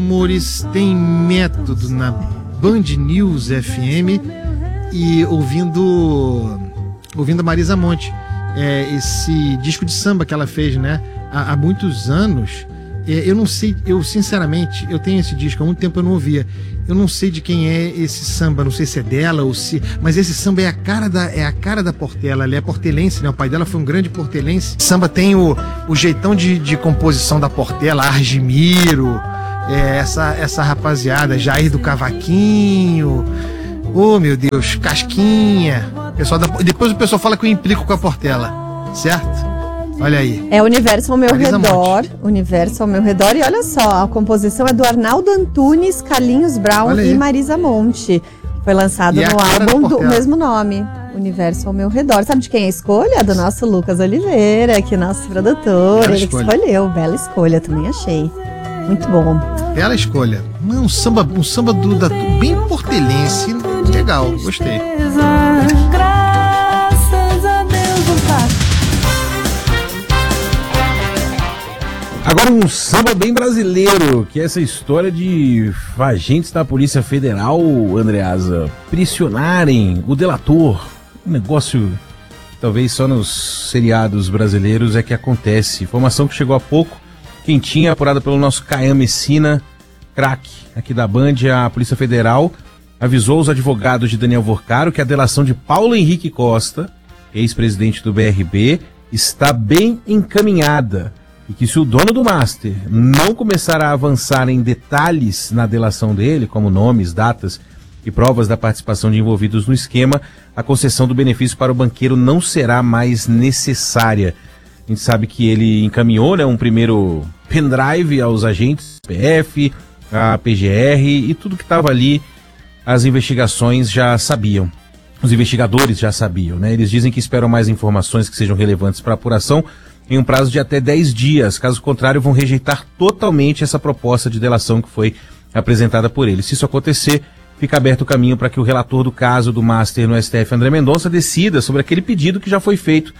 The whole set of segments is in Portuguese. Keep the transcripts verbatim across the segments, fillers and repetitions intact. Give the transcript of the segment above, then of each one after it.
amores, tem método na Band News F M e ouvindo ouvindo a Marisa Monte, é, esse disco de samba que ela fez, né, há, há muitos anos. É, eu não sei, eu sinceramente, eu tenho esse disco, há muito tempo eu não ouvia. Eu não sei de quem é esse samba, não sei se é dela ou se... Mas esse samba é a cara da, é a cara da Portela, ela é portelense, né? O pai dela foi um grande portelense. O samba tem o, o jeitão de, de composição da Portela, Argimiro, é, essa, essa rapaziada, Jair do Cavaquinho, oh meu Deus, Casquinha. Pessoal da, depois o pessoal fala que eu implico com a Portela, certo? Olha aí. É Universo ao meu Marisa redor. Monte. Universo ao meu redor. E olha só, a composição é do Arnaldo Antunes, Carlinhos Brown e Marisa Monte. Foi lançado E no a cara da álbum do Portela. mesmo nome. Universo ao meu redor. Sabe de quem é a escolha? Do nosso Lucas Oliveira, que é nosso produtor. Bela Ele que escolha. escolheu. Bela escolha, também achei. Muito bom. Bela escolha. Um samba, um samba do, da, bem portelense. Legal, gostei. Graças a Deus, o pai. Agora um samba bem brasileiro, que é essa história de agentes da Polícia Federal, Andreasa, pressionarem o delator. Um negócio talvez só nos seriados brasileiros é que acontece. Informação que chegou há pouco, quentinha, apurada pelo nosso Caian Messina, craque aqui da Band. A Polícia Federal avisou os advogados de Daniel Vorcaro que a delação de Paulo Henrique Costa, ex-presidente do B R B, está bem encaminhada. E que se o dono do Master não começar a avançar em detalhes na delação dele, como nomes, datas e provas da participação de envolvidos no esquema, a concessão do benefício para o banqueiro não será mais necessária. A gente sabe que ele encaminhou, né, um primeiro pendrive aos agentes, P F, a P G R e tudo que estava ali, as investigações já sabiam. Os investigadores já sabiam, né? Eles dizem que esperam mais informações que sejam relevantes para a apuração em um prazo de até dez dias. Caso contrário, vão rejeitar totalmente essa proposta de delação que foi apresentada por eles. Se isso acontecer, fica aberto o caminho para que o relator do caso do Master no S T F, André Mendonça, decida sobre aquele pedido que já foi feito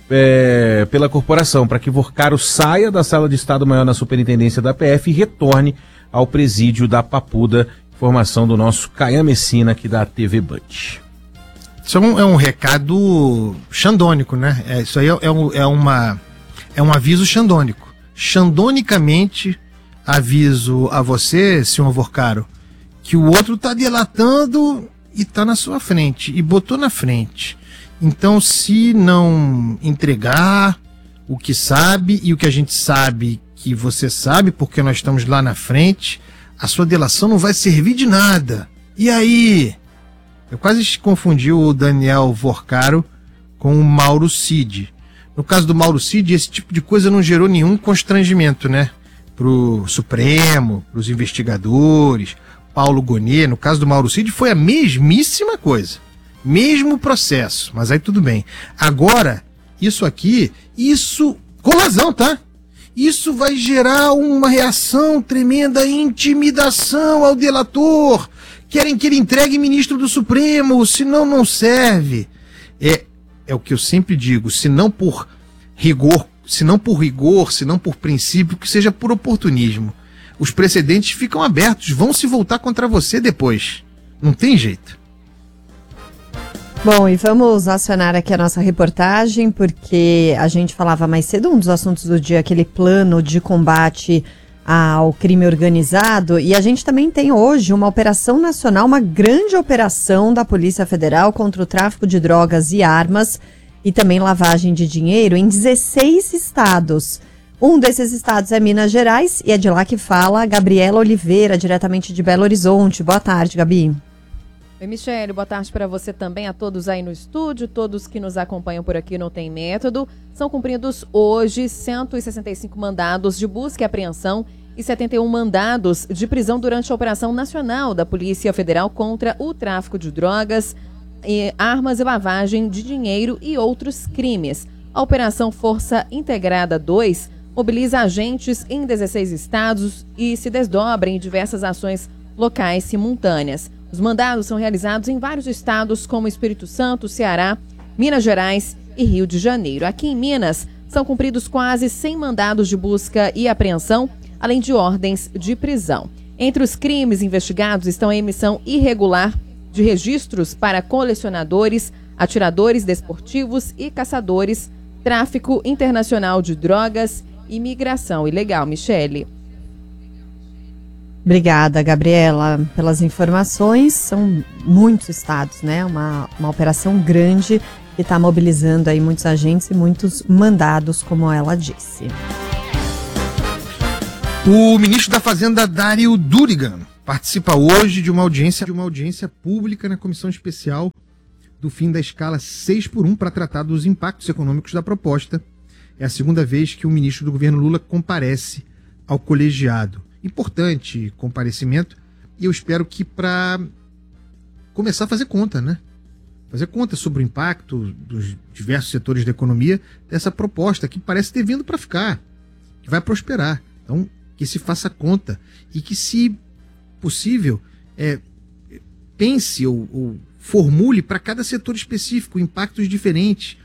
é, pela corporação, para que Vorcaro saia da sala de Estado-Maior na Superintendência da P F e retorne ao presídio da Papuda. Informação do nosso Caian Messina, aqui da T V Band. Isso é um, é um recado xandônico, né? É, isso aí é, é, um, é, uma, é um aviso xandônico. Xandonicamente aviso a você, senhor Vorcaro, que o outro está delatando e está na sua frente, e botou na frente. Então, se não entregar o que sabe e o que a gente sabe que você sabe, porque nós estamos lá na frente, a sua delação não vai servir de nada. E aí? Eu quase confundi o Daniel Vorcaro com o Mauro Cid. No caso do Mauro Cid, esse tipo de coisa não gerou nenhum constrangimento, né? Pro Supremo, pros investigadores, Paulo Gonet. No caso do Mauro Cid, foi a mesmíssima coisa. Mesmo processo, mas aí tudo bem. Agora, isso aqui, isso, com razão, tá? Isso vai gerar uma reação tremenda, intimidação ao delator. Querem que ele entregue ministro do Supremo, senão não serve. É, é o que eu sempre digo, se não por rigor, se não por rigor, se não por princípio, que seja por oportunismo. Os precedentes ficam abertos, vão se voltar contra você depois. Não tem jeito. Bom, e vamos acionar aqui a nossa reportagem, porque a gente falava mais cedo, um dos assuntos do dia, aquele plano de combate ao crime organizado, e a gente também tem hoje uma operação nacional, uma grande operação da Polícia Federal contra o tráfico de drogas e armas e também lavagem de dinheiro em dezesseis estados. Um desses estados é Minas Gerais e é de lá que fala Gabriela Oliveira, diretamente de Belo Horizonte. Boa tarde, Gabi. Oi, Michele, boa tarde para você também, a todos aí no estúdio, todos que nos acompanham por aqui no Tem Método. São cumpridos hoje cento e sessenta e cinco mandados de busca e apreensão e setenta e um mandados de prisão durante a Operação Nacional da Polícia Federal contra o tráfico de drogas, e armas e lavagem de dinheiro e outros crimes. A Operação Força Integrada dois mobiliza agentes em dezesseis estados e se desdobra em diversas ações locais simultâneas. Os mandados são realizados em vários estados como Espírito Santo, Ceará, Minas Gerais e Rio de Janeiro. Aqui em Minas, são cumpridos quase cem mandados de busca e apreensão, além de ordens de prisão. Entre os crimes investigados estão a emissão irregular de registros para colecionadores, atiradores desportivos e caçadores, tráfico internacional de drogas e migração ilegal. Michele. Obrigada, Gabriela, pelas informações. São muitos estados, né? Uma, uma operação grande que está mobilizando aí muitos agentes e muitos mandados, como ela disse. O ministro da Fazenda, Dário Durigan, participa hoje de uma audiência, de uma audiência pública na Comissão Especial do fim da escala seis por um para tratar dos impactos econômicos da proposta. É a segunda vez que o ministro do governo Lula comparece ao colegiado. Importante comparecimento, e eu espero que para começar a fazer conta, né? Fazer conta sobre o impacto dos diversos setores da economia dessa proposta que parece ter vindo para ficar, que vai prosperar. Então, que se faça conta e que, se possível, é, pense ou, ou formule para cada setor específico impactos diferentes,